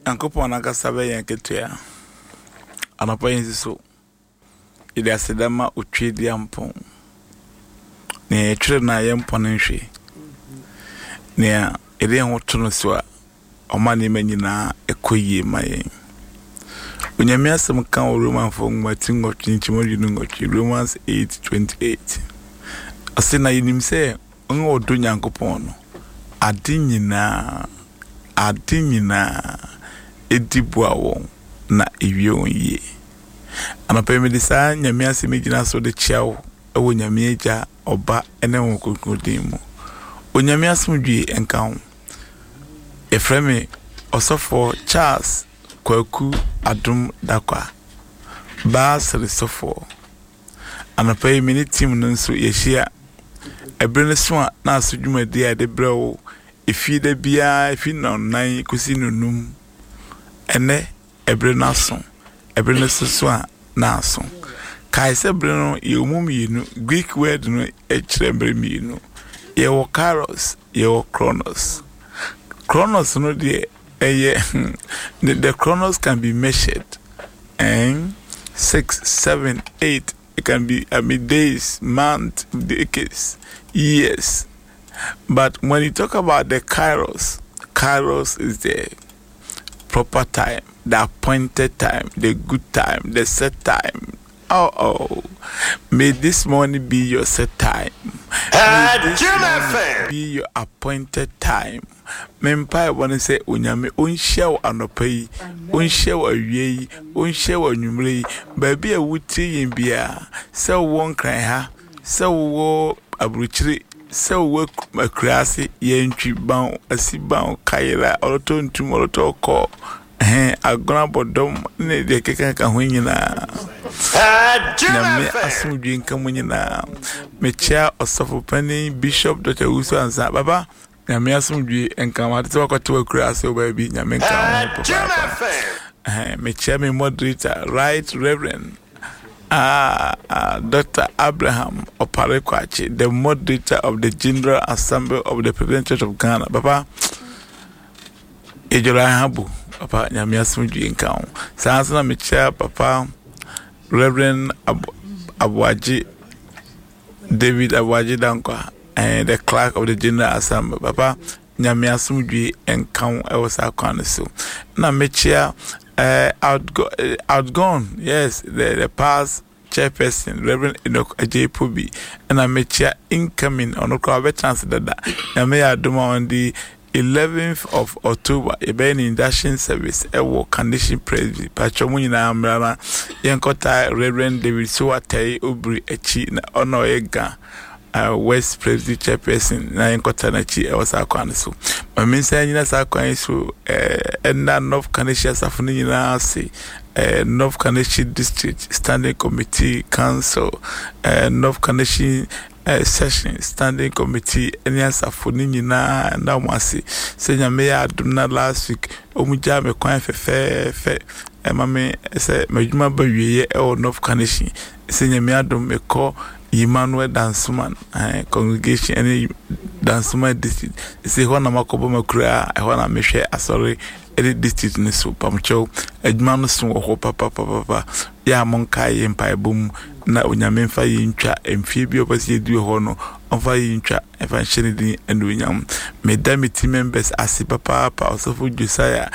Ankopon akasa be yen ketua. Anapa yin so. Ide asedama otwe di ampon. Ne etwere na yempon nhwe. Ne ide hoto no so a omani manyina ekoyie mayen. Onyame asem kan Romans 4:28 Romans 8:28. Asena yinim se onwo do Nyankopon no adinyina edibua won na ewie onye. Anapemedisa nyame asem gina so de chiawo ewo nyame eja oba ene won kokodin mu. Onyame asem dwi enkan Efreme Osofo Charles Kwaku Adum Dakwa Basri Sofo Anapay mini team nso yehia ebrene so a na asodwuma dia de brewo efi da bia efi nan kusi nunum ene ebrene aso ebrene so a na aso kai se breno yomum yinu Greek word no echirembre minu ye wo Kairos ye wo Chronos. Chronos no the chronos can be measured and 6, 7, 8. It can be days, months, decades, years. But when you talk about the Kairos is the proper time, the appointed time, the good time, the set time. Oh, may this morning be your set time. May this morning be your appointed time. Mempa wanna say unyame unshew anopai, unshew awie, unshew anwumre, baby a wuti yimbia, so won cry ha, so wo abruchiri, so wo makrasi yentwi ban asiban kaira oroto ntum oroto ko agona bodom ne de keka ka ho nyina nyame asumdwe nka mo nyina mechia Osofo Pani Bishop Dr. Usu Ansa baba nyame asumdwe nka ma te wakote wakurase obabi nyame nka ho papa mechia me moderator Right Reverend Dr. Abraham Oparekwachi, the moderator of the General Assembly of the Presbyterian Church of Ghana baba ejora habu papa nyame asumdwe nka ho sansa na mechia papa Reverend Abuaji David Abuaji Dankwa and the clerk of the General Assembly papa nyame asumdwe nka ho e wasa kwan so na mechia outgone yes the past chairperson Reverend Enoch Ajepobi and I mechia incoming on a chance that nyame aduma on the 11th of October, a ben induction service, a walk condition presby, Patramuna Amrana, Yankota, Reverend David Suate, Ubri, Echi, Ono Ega, West Presby chairperson, Nayankota Nachi, I was our council. My men saying as our council, and North Canadian Safonina, say, North Canadian District Standing Committee Council, North Canadian session standing committee any answer for nyina na wasi se nyame ya aduna last week omuja me kwan fe mame se madwuma ba wieye e North Canadian se nyame adum me ko Emmanuel Dansuman congregation any Dansuman district se ho na makobo makura e ho na mehwe asori any district ni so pamcho adwuma no so ho papa ya monka ye mpaebom na onyame mfa yintwa emfie bi opasi edu ho no onfa yintwa efa nhyene din enu onyam medami team members asi papa Osofo Josiah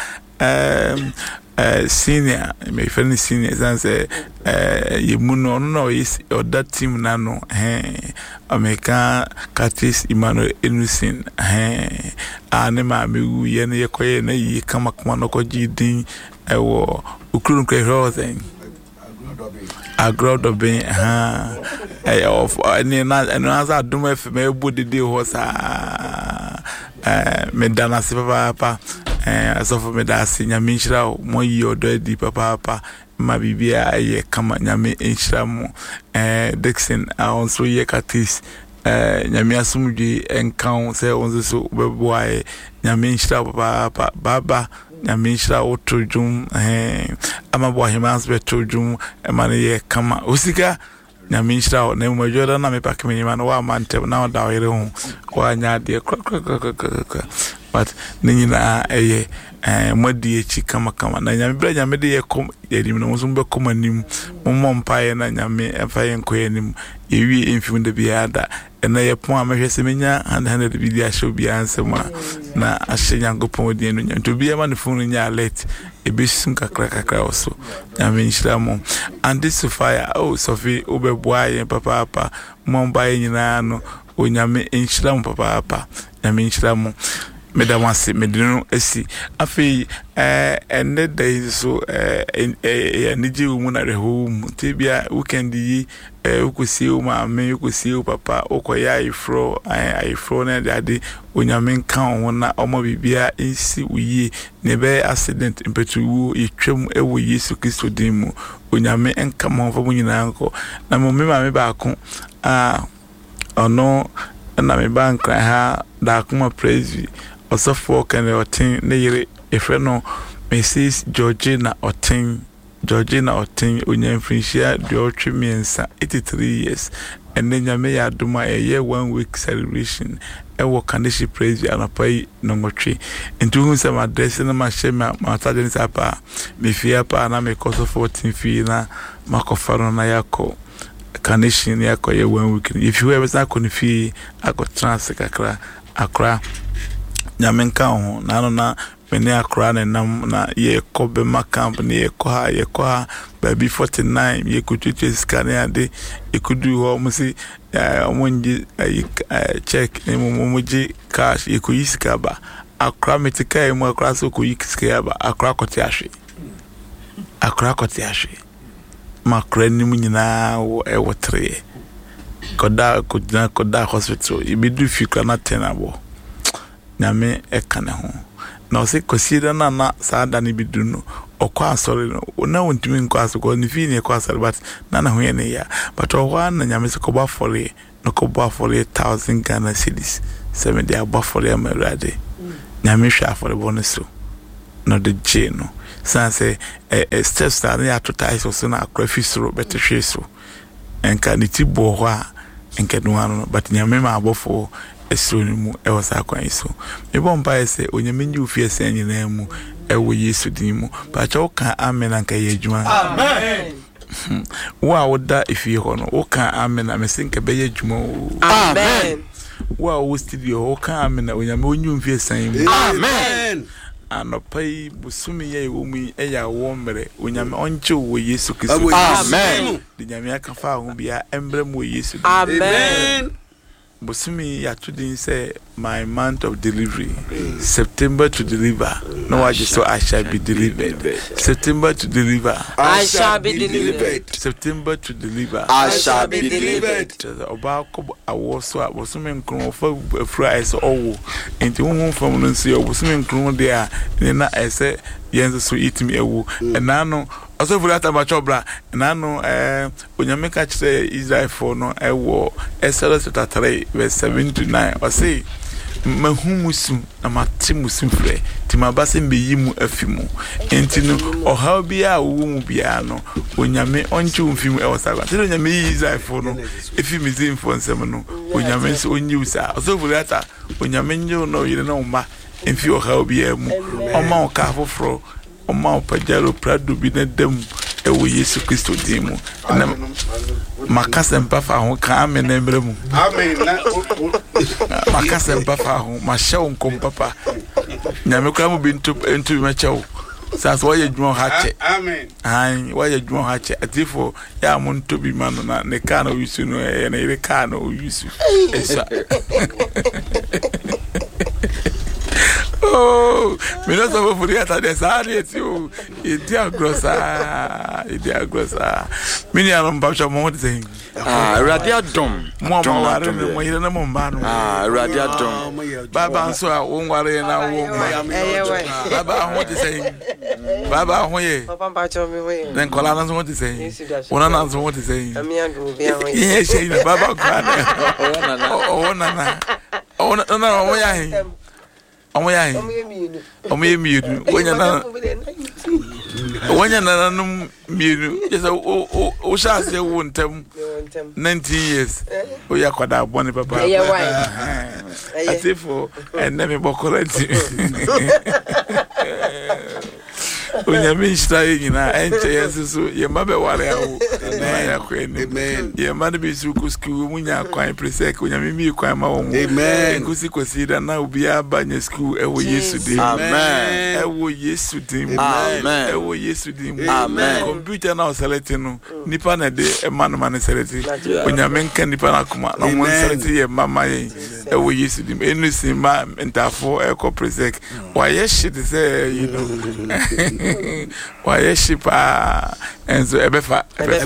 senior me friend senior sanse yemuno no is that team na no American Curtis Emmanuel Enusin anema mewu ye ne yekoye na yi kama no ko jidin ewo ukrun kwehozen agrodobe of any na adum efe me bodide ho sa me dana se papa Asofo me da se nyame nhyira mo yi odo di papa ma bibia ye kama nyame nhyira mo Dixon also ye Curtis nyame asumdwe enkan se onzo so beboae nyame nhyira papa baba nyame nhyira otojum amabo ahimans betojum emane ye kama osika nyame nhyira na mwajoda na mepake menyima no wa mantem na oda oyere ho wa nya de but nina eye modi echi kama na nyame bra nyame de yekom yedim no so bekom anim mompae na nyame efa yenkoye anim yewie emfim de biada ena yepon amehwese menya 100 bi a show bi ansema na ahye nyankopon odi enu nto bi ema ne phone nya alert ebesun kakra oso nyame nhyira mo and this fire Sophie obeboa papa mombae nyina no onyame nhyira mo papa nyame nhyira mo Madam Wasi, Medino, Essi, Afi, and that day so Niji woman at the home, Tibia, weekend ye, who could see you, mammy, you could see you, papa, Okoya, I fro, daddy, when your men count one night, or maybe beer, in see we never accident in Petu, you trim every year to kiss to demo, when your men come on for when your uncle. Now, my back or no, and I'm a bank, I have dark praise. Also for can otin ne yire efreno Mrs. Georgina Otin onye mfinshia diotwe miensa 83 years and then nyame ya duma a year 1 week celebration ewo kandishi praise anapai nongotwe ntu hu se address na ma shema ma tadeni sapa me fia pa na me koso 14 fi na makofaro na yako kandishi yako ye 1 week if you ever sa konifi ako trans kakra akra nyamenka ho na na meni akra na ye ko be ma camp ni ye ko ha baby 49 ye kututu scan ade ye kudu ho musi omonji check ni momoji cash ye ko yisika ba akra metika mu akra so ko yisika ba akra kote ahwe makra ni mu nyina wo ewotre koda hospital ibidu fikra na tenabo nyame ekane ho na o se kosida na saada ni bidunu okwa asori no na wontimi nkwa asoko ni fi ni ekwa asori but na ho ye ne ya but o na nyame se ko ba fori no ko ba fori 1000 Ghana cedis 70 aba fori amerade nyame hwa fori bonuso no de je no sanse steps na ya totai so na akra fi soro betehwe so enka ni tibo ho a enka no ano but nyame ma abofo esronimu ewasa kwan so mebo mpa ese onyamenyi ufie senyi na mu ewo Yesu dinimu ba cha oka amen anka ye adwuma amen wa woda ifie ho no oka amen amesinka be ye adwuma amen wa wo studio oka amen onyame onyi ufie senyi mu amen anopai busumi ye wo mu eya wo mere onyame onche wo Yesu Kristo amen di nyame akafa ho bia embrem wo Yesu amen Busumi ya tudin say my month of delivery September to deliver no I just so I shall be delivered September to deliver I shall be delivered September to deliver I shall be delivered oba ko awoso busumi nkron fa fries owo enti won fam no nsi busumi nkron de a ni na ese yenso so itimi ewu enano also for that abachobra enano onyame ka kire Israel for no ewo Exodus 3 verse 7 to 9 o say mahumusu na matimusu frɛ timabase mbeyimu afimu entinu ohaw bia wo mu bia no onyame onche mfimu ewosaga tino onyame Israel for no efimi zinfo nsem no onyame so onyiusa also for that onyame nyo no yire no ma emfi ohaw bia mu oma o ka foforo oma opajaro prado bi na dem ewo Yesu Kristo dimu na makasa mpafa ho ka amen na mbremu amen na makasa mpafa ho mahyew nkom papa nyame kwa mu bintu entu machew sasa waye dwon hache amen han waye dwon hache atifo ya mu nto bi manu na ne ka na yusu no na ire ka na yusu esa oh, me no so for yata de sare ti o idia grossa mini anom bacho mo de sen radia dom mo ware me mo yire na mo mba no radia dom baba nso a wo nware na wo baba ho de sen baba ho ye papa bacho me we den kola na so de sen wona na so de sen ami adu bi an ye shey na baba kwa na o ya hin omo ya hin omo ye mienu wonya na When you're not yes, oh, shall say, won't tell 19 years. Oh, you're quite a bonny papa. I say for and never more correct. When you're being staying, I so your mother, what I amen. Your mother be so school when you're quite presec when you quite my own. Amen. Because consider now be a banner school every yesterday. Amen. Every yesterday. Amen. Every yesterday. Amen. Computer now selecting Nippon a day a man selecting. When your men can Nippon Akuma, no one selecting your mamma every yesterday. Anything, ma'am, and therefore echo presec. Why, yes, shit is you know. Why is she and so ebefa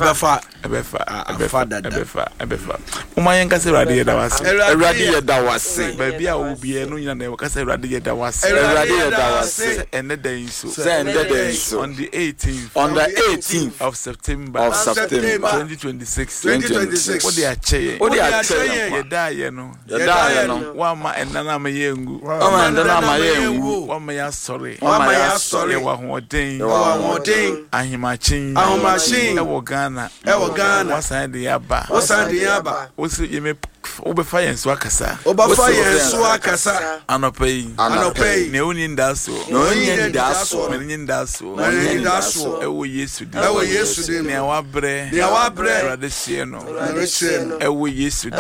umayenga se radio da wase baby a obi enu nya na ka se radio da wase and the on the 18th of September 2026 what they ache ye da ye no wa ma enana ma yengu wa ma ya sorry wa hoden ahimachin ewo Ghana wasan de yaba osi yeme obefa yenso akasa anopei ne oni ndaso ewo Yesu di ne wabre radese no ewo Yesu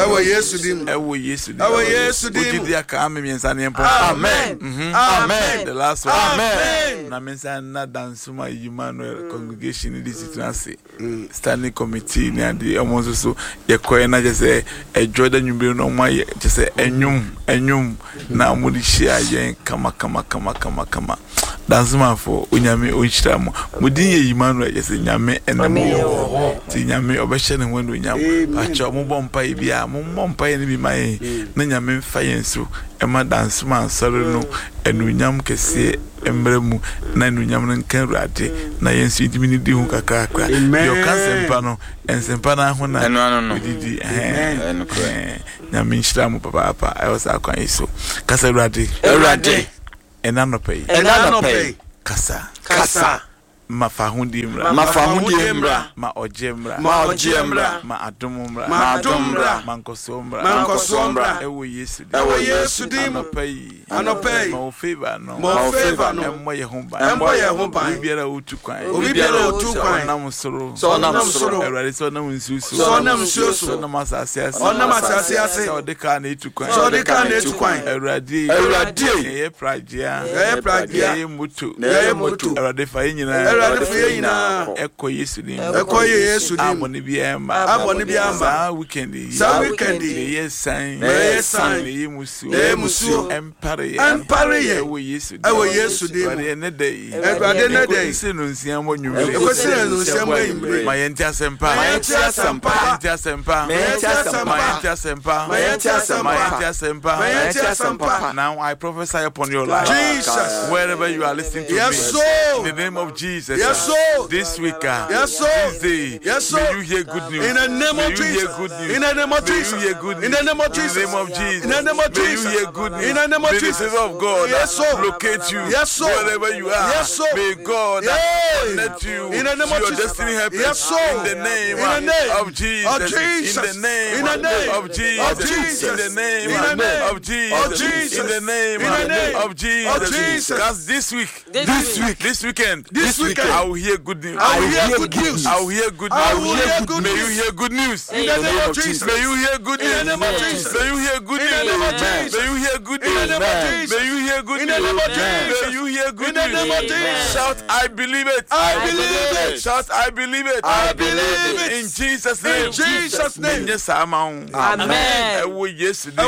di odi aka amemiensa ne mpo amen the last one amen na mensa na dansuma Emmanuel congregation this is standing committee na de omonso so ye koye na je say ejo da nwumbe no ma ye je say enyum na amudi shia yen kama dansuma for onyame onchira mo mudin ye Emmanuel je say nyame enamo ti nyame obehye ne wendo nyam acho mo bompa bia mo bompa ne bi mai na nyame mfa yenso ema dansuma ansore no enunyam kese embremu na enunyam no nkan ruade na yenso idimi di hu kakakra yo kasempa no ensempa na ho na didi nyame nshira mu papa I was akwan yeso kasa ruade enanopei kasa mafahundi mra ma ojemra ma adumra mankosombra ewo Yesu di anopei ma favor no emmo ye humba bibiara otu kwan na musoro erade so na munsusu na masase so de ka na etu kwan erade ye pragia ye mutu erade fa nyina Eko Yesu dim aboni biamba weekend yes sign ye musu empare ewo Yesu dim ene day se no nsia mo nwumre ma yenti asempa now I prophesy upon your life Jesus wherever you are listening to me in the name of Jesus. Yes, so this week, this day, may you hear good news. In the name of Jesus. In the name of Jesus. May you hear good news. In the name of Jesus. In the name of Jesus. In the name of Jesus. May you hear good news. In the name of Jesus. May the favor of God locate you. Yes, so wherever you are. Yes, so may God connect you in the name of your destiny helpers. Yes, so in the name of Jesus. In the name of Jesus. In the name of Jesus. In the name of Jesus. Because this weekend, I will hear good news. I will hear good news. May you hear good news. In the name of Jesus. May you hear good news. In the name of Jesus. May you hear good news. In the name of Jesus. May you hear good news. In the name of Jesus. May you hear good news. In the name of Jesus. May you hear good news. In the name of Jesus. Shout, I believe it. I believe it. Shout, I believe it. I believe it. In Jesus' name. In Jesus' name. Yes, amen. Amen. Ewo yesterday.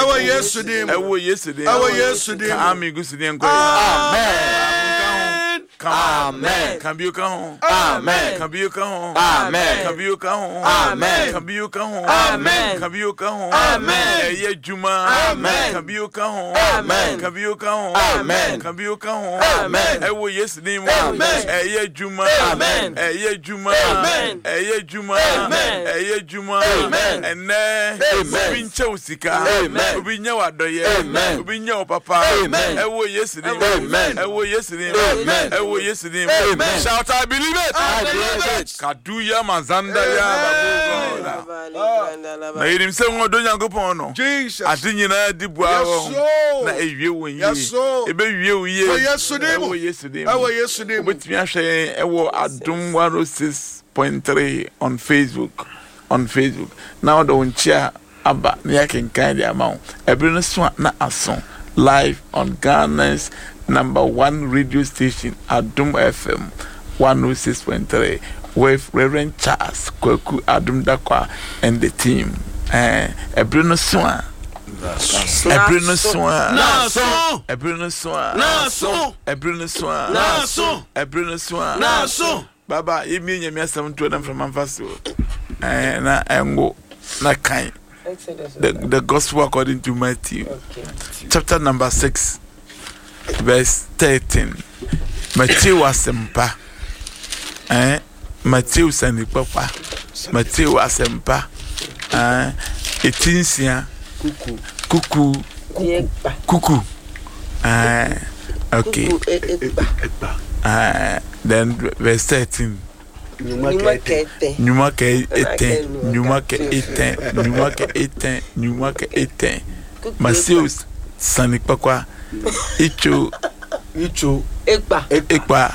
Ami gusi den ko. Amen. Amen. Can you come? Amen. Can you come? Amen. Can you come? Amen. Can you come? Amen. Can you come? Amen. Eye Juma. Amen. Can you come? Amen. Can you come? Amen. Can you come? Amen. Ewo yesterday. Amen. Eye Juma. Amen. Eye Juma. Amen. Eye Juma. Amen. Eye Juma. Amen. Ene. Amen. Obi nche usika. Amen. Obi nya wadoye. Amen. Obi nya opapa. Amen. Ewo yesterday. Amen. Ewo yesterday. Amen. Ewo yesterday. Amen. Shout, I believe it. I believe it. Kaduya mazanda ya babu God. Na yirim se ngodo Nyankopon no. Jesus. Ade nyina di bua ho. Na ewie won yi. Ebe wie wo yi. Ewo yesterday. Ewo yesterday. Obetimi ahwe ewo Adom 106.3 on Facebook. On Facebook. Now the unchia aba na yakenkan di amount. Ebre no so na aso live on Ghana's #1 radio station Adom FM 106.3 with Reverend Charles Kwaku Adom Dakwa and the team. Ebre no so Ebre no so Ebre no so Ebre no so Ebre no so Baba imi nyame asem to them from Amfaso na engo na kan the gospel according to Matthew chapter number 6 verse 13. Matthew asempa Matthew sanipapa Matthew asempa etinsia kuku okay then verse 13 Nyuma ke eten Matthew sanipapa icho ekpa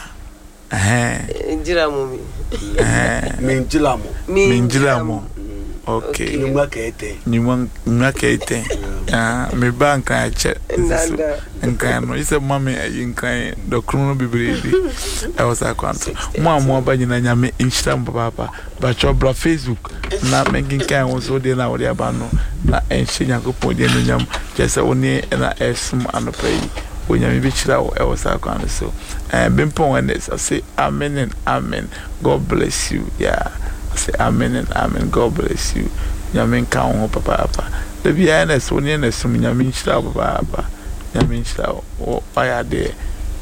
minjilamo okay Nyuma ke eten me bank ache nkan no ise mama nkan do krono bibredi e was account mo ba nyina nyame Instagram papa ba chobra Facebook na menkin kan wo so de na wo de aba no na enhye Nyankopon de no nyam jese woni na esum anopai Onyame bi chira wo e was account so bempon when I say amen and amen. God bless you. Yeah, I say amen and amen. God bless you. Nyame kan ho papa. The BNS when you nesum nyame chira papa. Nyame chira o ayade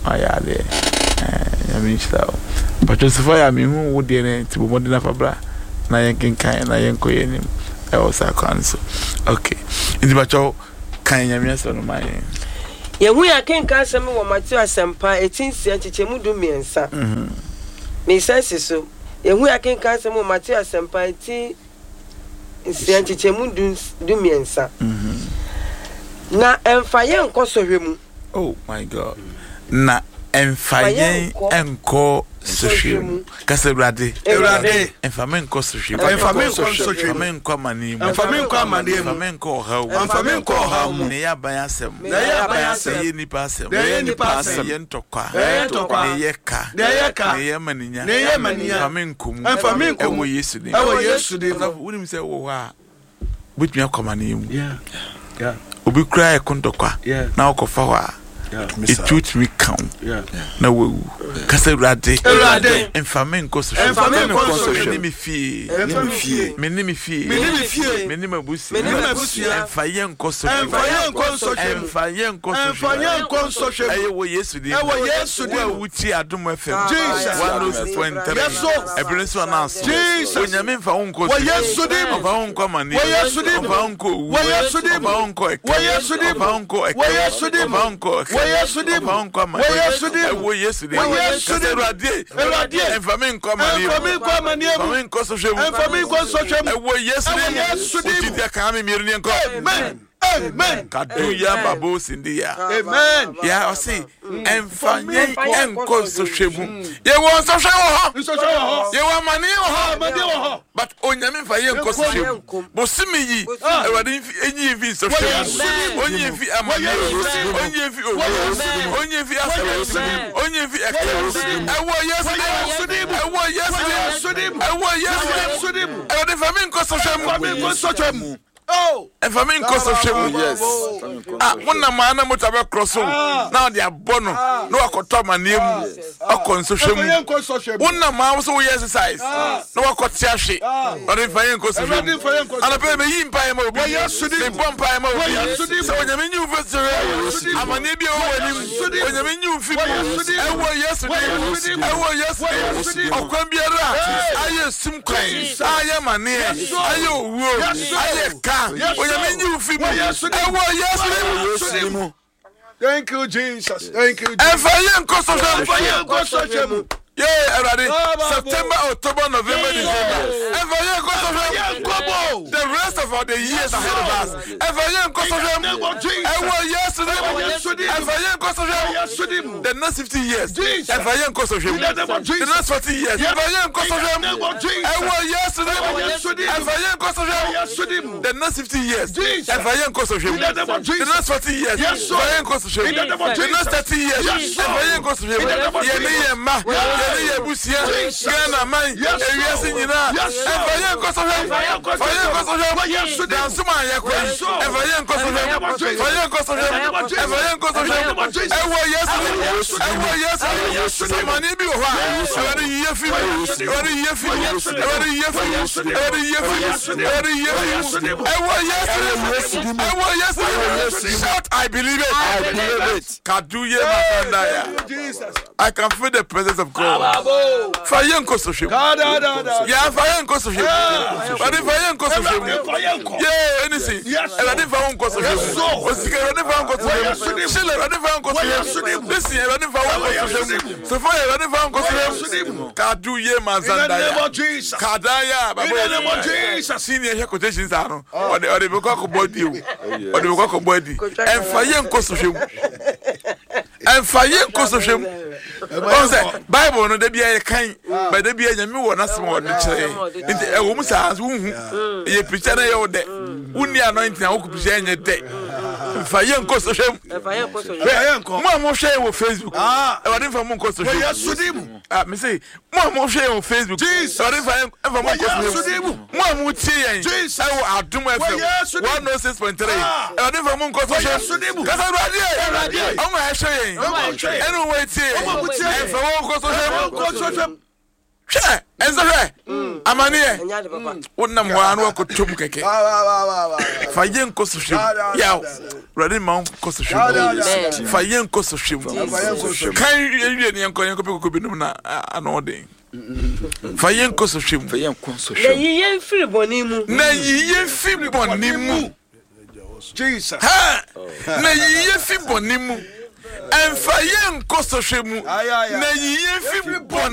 nyame chira. But Joseph ya me hu wo de ne tibo modina fabra na yenkin kan na yenkoye nim. E was account so. Okay. Ndi bacho kan nyame so no man. Yehu ya kenka asem wo Matthew asempa etinsia chechemu du miensa me sense so yehu ya kenka asem wo Matthew asempa etinsia chechemu du miensa na emfaye nkosohwemu. Oh my God. Na emfaye enko sohwemu kasebrade emfame enko sohwemu emfame enko manimu emfame enko hawu ne ya ban asem ye nipa asem ye ntokwa ne ye ka ne ye maninya emfame enko ewo Yesu de unim se wo ha butumi akomanimu obi kra ekontokwa na okofa wa it would me count na wo kasebrade enfame nkoso me fie mabusi enfaye nkoso aye wo Yesu de wo wuti Adom FM 106.3 ebere so announce onyame mfa wo nkoso Yesu de mfa wo nkomani Yesu de mfa wo nko Yesu de mfa wo nko Yesu de mfa wo nko Yesu de mfa wo nko Yesu de bankoma Yesu de wo Yesu de Erade enfame nkoma ni enfame nkoso hwemu wo Yesu de ti ka me miru ni nko amen kaduya babo sindia amen ya o si enfanye enkoso hwemu ye wo so hwewo ye wo mani ho but onyame fa ye nkoso hwemu bo simi yi Erade enyi vi so hwemu onyi vi amani onye fi asem onye fi ewo Yesu de Erade fa me nkoso hwemu ɛmfa me nkɔ sɔhwɛ mu Yes. wona maa na mota bɛkorɔ so na ɔde abɔ no na wakɔtɔ amanneɛ mu ɔkɔ nsɔhwɛ mu wona maa wo sɛ woyɛ exercise na wakɔte ahwe ɔde mfa yɛ nkɔ sɔhwɛ mu anapɛ mɛyi mpaeɛ ma obi mebɔ mpaeɛ ma obi sɛ onyame nyi wo fɛ sɔhwɛ amanneɛ bi a wɔwɔ anim onyame nyi wo fi mu ɛwɔ yesu de ɔkwan biara ayɛ sum kwan ayɛ manneɛ ayɛ owuo ayɛ ka onyame nyi wo fi mu ɛwɔ yesu de. Thank you, Jesus. Thank you, Jesus. ɛmfa yɛ nkɔ sɔhwɛ mu everybody, September, October, November, December. The rest of all the years ahead of us. The next 50 years. The next 40 years. The next 50 years. The next 40 years. The next 30 years. Ghana man, yes, in Yina, I believe it. I can feel the presence of God. Fire and Kososhim. Yeah, fire and Kososhim. But if I am Kososhim, yeah, anything. And I didn't find Kososhim. I didn't find Kososhim. Shiller, I didn't find Kososhim. Listen, I didn't find Kososhim. So fire, I didn't find Kososhim. Kadu ye Mazanda. Kadaya, Babu. Senior quotations are or the Bokako body. Or the Bokako body. And fire and Kososhim. And fire Kososhim. Bible no de bia ye kan ba de bia nyame wo na sem wo de kire nti e wo musa hu ye preacher na ye wo de uni anointing wo ku preacher nye de fa ye nko so hwem mo hwe wo Facebook e wo de fa mo nko so hwem me say mo hwe wo Facebook e wo de fa mo nko so hwem mo tie yen e wo adum FM 106.3 e wo de fa mo nko so hwem kasa radio o mo hwe yen enu we tie and for one cost and so Amania, wouldn't have one walk to Keke. Fayen Kososhim, Yow, ready Mount Kososhim, Fayen Kososhim, Kayan Yanko could be known an ordering. Fayen Kososhim, Fayen Kososhim, ye free bonimu, nay, ye free bonimu, Jesus, ha, nay, ye free bonimu. And Fayen Kososhim, nay, ye free bon.